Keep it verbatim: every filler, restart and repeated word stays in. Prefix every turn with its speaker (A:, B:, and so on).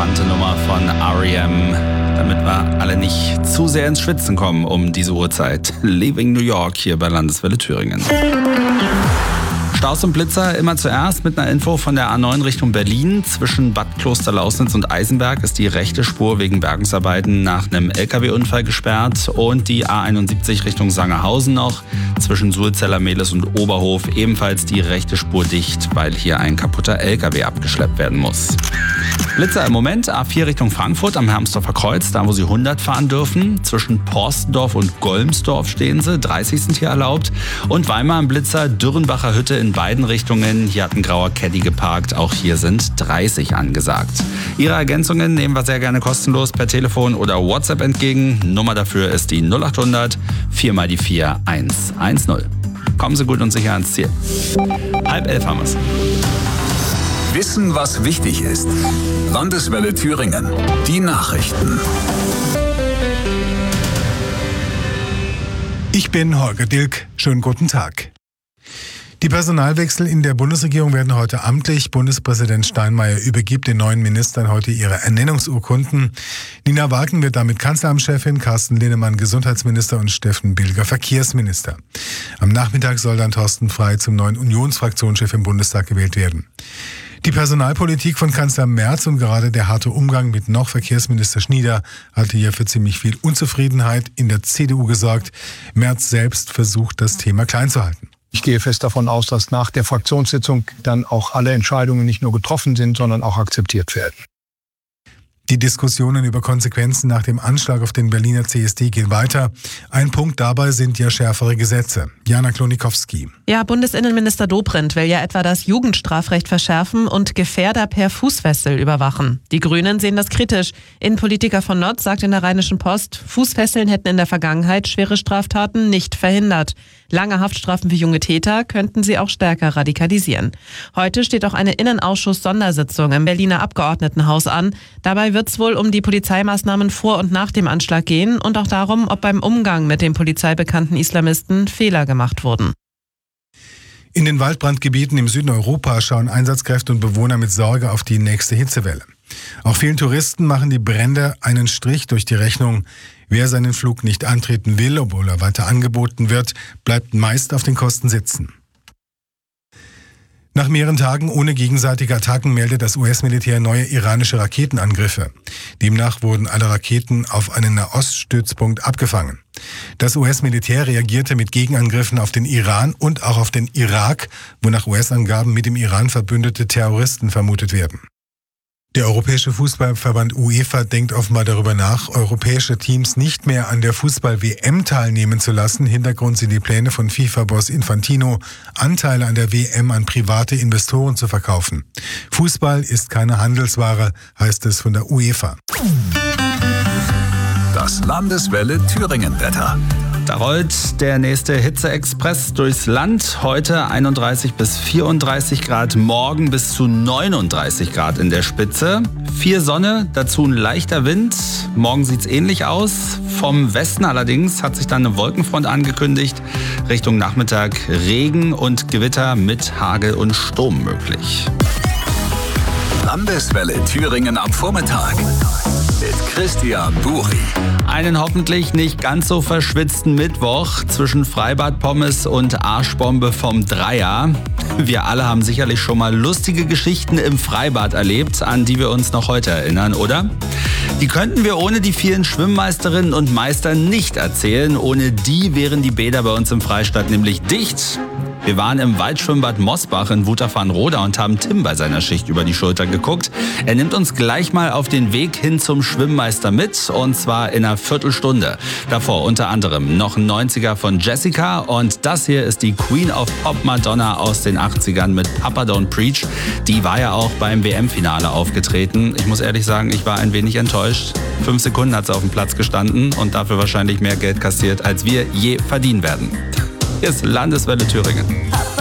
A: entspannte Nummer von R E M, damit wir alle nicht zu sehr ins Schwitzen kommen um diese Uhrzeit. Leaving New York hier bei Landeswelle Thüringen. Staus und Blitzer immer zuerst mit einer Info von der A neun Richtung Berlin. Zwischen Bad Klosterlausnitz und Eisenberg ist die rechte Spur wegen Bergungsarbeiten nach einem L K W-Unfall gesperrt. Und die A einundsiebzig Richtung Sangerhausen noch. Zwischen Sulzeller, Mehlis und Oberhof ebenfalls die rechte Spur dicht, weil hier ein kaputter L K W abgeschleppt werden muss. Blitzer im Moment, A vier Richtung Frankfurt am Hermsdorfer Kreuz, da wo Sie hundert fahren dürfen. Zwischen Porstendorf und Golmsdorf stehen Sie, dreißig sind hier erlaubt. Und Weimar am Blitzer, Dürrenbacher Hütte in beiden Richtungen. Hier hat ein grauer Caddy geparkt, auch hier sind dreißig angesagt. Ihre Ergänzungen nehmen wir sehr gerne kostenlos per Telefon oder WhatsApp entgegen. Nummer dafür ist die null achthundert vier mal die vier eins eins null. Kommen Sie gut und sicher ans Ziel. Halb elf haben wir's.
B: Wissen, was wichtig ist. Landeswelle Thüringen. Die Nachrichten.
C: Ich bin Holger Dilk. Schönen guten Tag. Die Personalwechsel in der Bundesregierung werden heute amtlich. Bundespräsident Steinmeier übergibt den neuen Ministern heute ihre Ernennungsurkunden. Nina Wagen wird damit Kanzleramtschefin, Carsten Linnemann Gesundheitsminister und Steffen Bilger Verkehrsminister. Am Nachmittag soll dann Thorsten Frey zum neuen Unionsfraktionschef im Bundestag gewählt werden. Die Personalpolitik von Kanzler Merz und gerade der harte Umgang mit noch Verkehrsminister Schnieder hatte hier für ziemlich viel Unzufriedenheit in der C D U gesorgt. Merz selbst versucht, das Thema klein zu halten.
D: Ich gehe fest davon aus, dass nach der Fraktionssitzung dann auch alle Entscheidungen nicht nur getroffen sind, sondern auch akzeptiert werden.
C: Die Diskussionen über Konsequenzen nach dem Anschlag auf den Berliner C S D gehen weiter. Ein Punkt dabei sind ja schärfere Gesetze. Jana Klonikowski.
E: Ja, Bundesinnenminister Dobrindt will ja etwa das Jugendstrafrecht verschärfen und Gefährder per Fußfessel überwachen. Die Grünen sehen das kritisch. Innenpolitiker von Notz sagt in der Rheinischen Post, Fußfesseln hätten in der Vergangenheit schwere Straftaten nicht verhindert. Lange Haftstrafen für junge Täter könnten sie auch stärker radikalisieren. Heute steht auch eine Innenausschuss-Sondersitzung im Berliner Abgeordnetenhaus an. Dabei wird es wohl um die Polizeimaßnahmen vor und nach dem Anschlag gehen und auch darum, ob beim Umgang mit den polizeibekannten Islamisten Fehler gemacht wurden.
C: In den Waldbrandgebieten im Süden Europas schauen Einsatzkräfte und Bewohner mit Sorge auf die nächste Hitzewelle. Auch vielen Touristen machen die Brände einen Strich durch die Rechnung. Wer seinen Flug nicht antreten will, obwohl er weiter angeboten wird, bleibt meist auf den Kosten sitzen. Nach mehreren Tagen ohne gegenseitige Attacken meldet das U S-Militär neue iranische Raketenangriffe. Demnach wurden alle Raketen auf einen Nahoststützpunkt abgefangen. Das U S-Militär reagierte mit Gegenangriffen auf den Iran und auch auf den Irak, wo nach U S-Angaben mit dem Iran verbündete Terroristen vermutet werden. Der Europäische Fußballverband UEFA denkt offenbar darüber nach, europäische Teams nicht mehr an der Fußball-W M teilnehmen zu lassen. Hintergrund sind die Pläne von FIFA-Boss Infantino, Anteile an der W M an private Investoren zu verkaufen. Fußball ist keine Handelsware, heißt es von der UEFA.
B: Das Landeswelle Thüringen-Wetter.
A: Da rollt der nächste Hitze-Express durchs Land. Heute einunddreißig bis vierunddreißig Grad, morgen bis zu neununddreißig Grad in der Spitze. Viel Sonne, dazu ein leichter Wind. Morgen sieht's ähnlich aus. Vom Westen allerdings hat sich dann eine Wolkenfront angekündigt. Richtung Nachmittag Regen und Gewitter mit Hagel und Sturm möglich.
B: Landeswelle Thüringen am Vormittag mit Christian Buri.
A: Einen hoffentlich nicht ganz so verschwitzten Mittwoch zwischen Freibad-Pommes und Arschbombe vom Dreier. Wir alle haben sicherlich schon mal lustige Geschichten im Freibad erlebt, an die wir uns noch heute erinnern, oder? Die könnten wir ohne die vielen Schwimmmeisterinnen und Meister nicht erzählen. Ohne die wären die Bäder bei uns im Freistaat nämlich dicht. Wir waren im Waldschwimmbad Mosbach in Wutterfahrenroda und haben Tim bei seiner Schicht über die Schulter geguckt. Er nimmt uns gleich mal auf den Weg hin zum Schwimmmeister mit, und zwar in einer Viertelstunde. Davor unter anderem noch ein neunziger von Jessica, und das hier ist die Queen of Pop Madonna aus den achtzigern mit Papa Don't Preach. Die war ja auch beim W M-Finale aufgetreten. Ich muss ehrlich sagen, ich war ein wenig enttäuscht. Fünf Sekunden hat sie auf dem Platz gestanden und dafür wahrscheinlich mehr Geld kassiert, als wir je verdienen werden. Hier ist Landeswelle Thüringen.